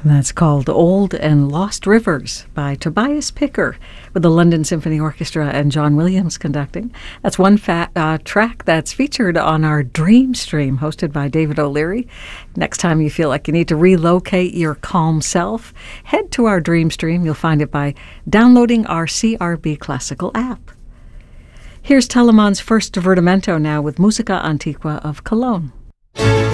And that's called Old and Lost Rivers by Tobias Picker with the London Symphony Orchestra and John Williams conducting. That's one track that's featured on our Dream Stream, hosted by David O'Leary. Next time you feel like you need to relocate your calm self, head to our Dream Stream. You'll find it by downloading our CRB Classical app. Here's Telemann's first divertimento now with Musica Antiqua of Cologne.